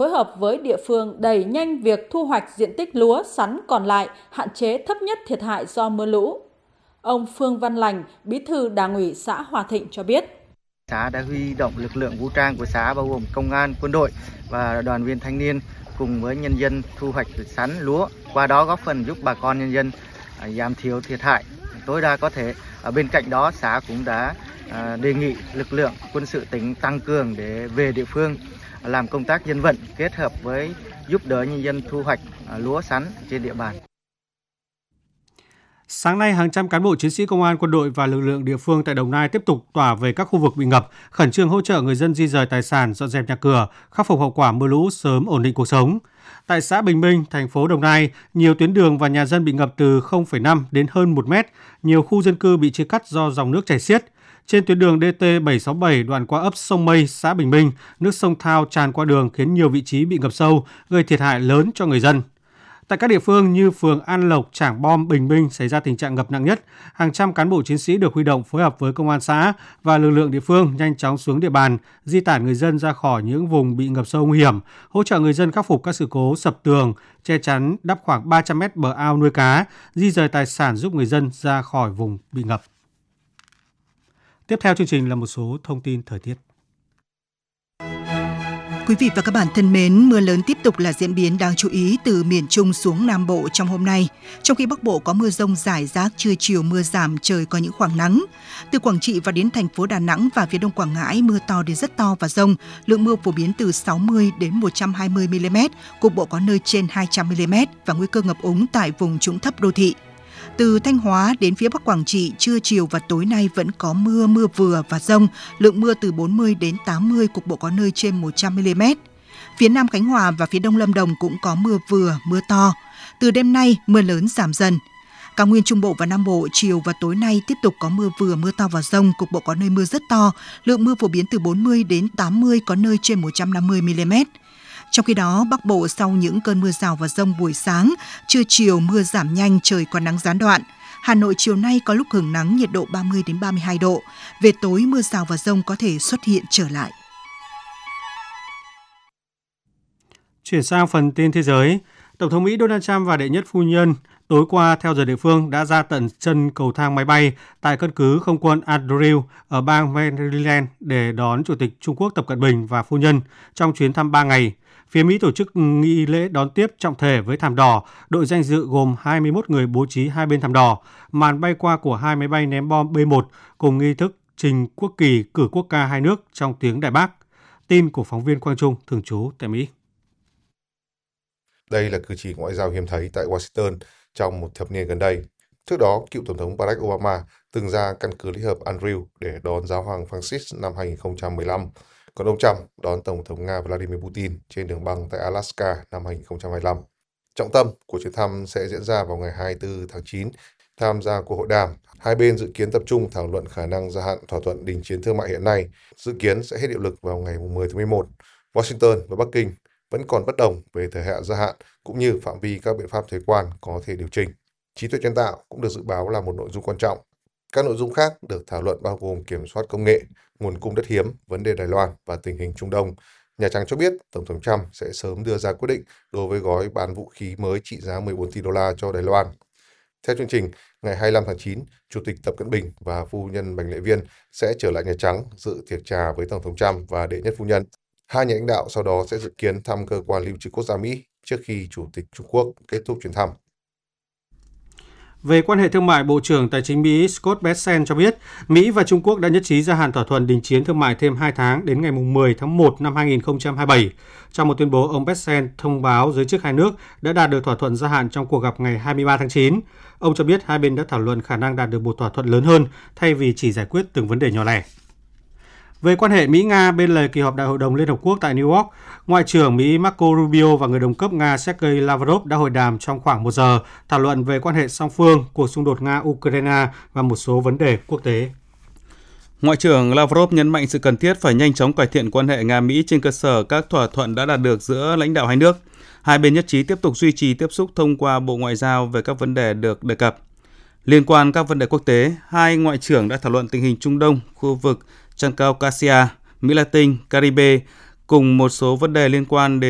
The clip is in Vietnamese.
phối hợp với địa phương đẩy nhanh việc thu hoạch diện tích lúa, sắn còn lại, hạn chế thấp nhất thiệt hại do mưa lũ. Ông Phương Văn Lành, Bí thư Đảng ủy xã Hòa Thịnh cho biết. Xã đã huy động lực lượng vũ trang của xã bao gồm công an, quân đội và đoàn viên thanh niên cùng với nhân dân thu hoạch sắn, lúa. Qua đó góp phần giúp bà con nhân dân giảm thiểu thiệt hại tối đa có thể. Bên cạnh đó, xã cũng đã đề nghị lực lượng quân sự tỉnh tăng cường để về địa phương làm công tác dân vận kết hợp với giúp đỡ nhân dân thu hoạch lúa sắn trên địa bàn. Sáng nay, hàng trăm cán bộ chiến sĩ công an, quân đội và lực lượng địa phương tại Đồng Nai tiếp tục tỏa về các khu vực bị ngập, khẩn trương hỗ trợ người dân di dời tài sản, dọn dẹp nhà cửa, khắc phục hậu quả mưa lũ, sớm ổn định cuộc sống. Tại xã Bình Minh, thành phố Đồng Nai, nhiều tuyến đường và nhà dân bị ngập từ 0,5 đến hơn 1 mét, nhiều khu dân cư bị chia cắt do dòng nước chảy xiết. Trên tuyến đường DT767 đoạn qua ấp Sông Mây, xã Bình Minh, nước sông Thao tràn qua đường khiến nhiều vị trí bị ngập sâu, gây thiệt hại lớn cho người dân. Tại các địa phương như phường An Lộc, Trảng Bom, Bình Minh xảy ra tình trạng ngập nặng nhất, hàng trăm cán bộ chiến sĩ được huy động phối hợp với công an xã và lực lượng địa phương nhanh chóng xuống địa bàn, di tản người dân ra khỏi những vùng bị ngập sâu nguy hiểm, hỗ trợ người dân khắc phục các sự cố sập tường, che chắn đắp khoảng 300 mét bờ ao nuôi cá, di dời tài sản giúp người dân ra khỏi vùng bị ngập. Tiếp theo chương trình là một số thông tin thời tiết. Quý vị và các bạn thân mến, mưa lớn tiếp tục là diễn biến đáng chú ý từ miền Trung xuống Nam Bộ trong hôm nay. Trong khi Bắc Bộ có mưa rông rải rác, trưa chiều mưa giảm, trời có những khoảng nắng. Từ Quảng Trị và đến thành phố Đà Nẵng và phía đông Quảng Ngãi, mưa to đến rất to và dông. Lượng mưa phổ biến từ 60 đến 120 mm, cục bộ có nơi trên 200 mm và nguy cơ ngập úng tại vùng trũng thấp đô thị. Từ Thanh Hóa đến phía Bắc Quảng Trị, trưa chiều và tối nay vẫn có mưa, mưa vừa và dông, lượng mưa từ 40 đến 80, cục bộ có nơi trên 100 mm. Phía Nam Khánh Hòa và phía Đông Lâm Đồng cũng có mưa vừa, mưa to. Từ đêm nay, mưa lớn giảm dần. Cao nguyên Trung Bộ và Nam Bộ, chiều và tối nay tiếp tục có mưa vừa, mưa to và dông, cục bộ có nơi mưa rất to, lượng mưa phổ biến từ 40 đến 80, có nơi trên 150 mm. Trong khi đó, Bắc Bộ sau những cơn mưa rào và dông buổi sáng, trưa chiều mưa giảm nhanh, trời có nắng gián đoạn. Hà Nội chiều nay có lúc hưởng nắng, nhiệt độ 30 đến 32 độ. Về tối mưa rào và dông có thể xuất hiện trở lại. Chuyển sang phần tin thế giới, Tổng thống Mỹ Donald Trump và đệ nhất phu nhân tối qua theo giờ địa phương đã ra tận chân cầu thang máy bay tại căn cứ không quân Andrews ở bang Maryland để đón Chủ tịch Trung Quốc Tập Cận Bình và phu nhân trong chuyến thăm 3 ngày. Phía Mỹ tổ chức nghi lễ đón tiếp trọng thể với thảm đỏ, đội danh dự gồm 21 người bố trí hai bên thảm đỏ, màn bay qua của hai máy bay ném bom B-1 cùng nghi thức trình quốc kỳ cử quốc ca hai nước trong tiếng Đại Bác. Tin của phóng viên Quang Trung thường trú tại Mỹ. Đây là cử chỉ ngoại giao hiếm thấy tại Washington trong một thập niên gần đây. Trước đó, cựu Tổng thống Barack Obama từng ra căn cứ Liên hợp Andrews để đón Giáo hoàng Francis năm 2015, còn ông Trump đón Tổng thống Nga Vladimir Putin trên đường băng tại Alaska năm 2025. Trọng tâm của chuyến thăm sẽ diễn ra vào ngày 24 tháng 9. Tham gia cuộc hội đàm, hai bên dự kiến tập trung thảo luận khả năng gia hạn thỏa thuận đình chiến thương mại hiện nay, dự kiến sẽ hết hiệu lực vào ngày 10 tháng 11. Washington và Bắc Kinh vẫn còn bất đồng về thời hạn gia hạn cũng như phạm vi các biện pháp thuế quan có thể điều chỉnh. Trí tuệ nhân tạo cũng được dự báo là một nội dung quan trọng. Các nội dung khác được thảo luận bao gồm kiểm soát công nghệ, nguồn cung đất hiếm, vấn đề Đài Loan và tình hình Trung Đông. Nhà Trắng cho biết Tổng thống Trump sẽ sớm đưa ra quyết định đối với gói bán vũ khí mới trị giá 14 tỷ đô la cho Đài Loan. Theo chương trình, ngày 25 tháng 9, Chủ tịch Tập Cận Bình và phu nhân Bành Lệ Viên sẽ trở lại Nhà Trắng dự tiệc trà với Tổng thống Trump và đệ nhất phu nhân. Hai nhà lãnh đạo sau đó sẽ dự kiến thăm cơ quan lưu trữ quốc gia Mỹ trước khi Chủ tịch Trung Quốc kết thúc chuyến thăm. Về quan hệ thương mại, Bộ trưởng Tài chính Mỹ Scott Bessent cho biết Mỹ và Trung Quốc đã nhất trí gia hạn thỏa thuận đình chiến thương mại thêm 2 tháng đến ngày 10 tháng 1 năm 2027. Trong một tuyên bố, ông Bessent thông báo giới chức hai nước đã đạt được thỏa thuận gia hạn trong cuộc gặp ngày 23 tháng 9. Ông cho biết hai bên đã thảo luận khả năng đạt được một thỏa thuận lớn hơn thay vì chỉ giải quyết từng vấn đề nhỏ lẻ. Về quan hệ Mỹ-Nga bên lề kỳ họp Đại hội đồng Liên Hợp Quốc tại New York, Ngoại trưởng Mỹ Marco Rubio và người đồng cấp Nga Sergei Lavrov đã hội đàm trong khoảng 1 giờ, thảo luận về quan hệ song phương, cuộc xung đột Nga-Ukraine và một số vấn đề quốc tế. Ngoại trưởng Lavrov nhấn mạnh sự cần thiết phải nhanh chóng cải thiện quan hệ Nga-Mỹ trên cơ sở các thỏa thuận đã đạt được giữa lãnh đạo hai nước. Hai bên nhất trí tiếp tục duy trì tiếp xúc thông qua Bộ Ngoại giao về các vấn đề được đề cập. Liên quan các vấn đề quốc tế, hai ngoại trưởng đã thảo luận tình hình Trung Đông, khu vực Transcaucasia, Mỹ Latin, Caribe cùng một số vấn đề liên quan đến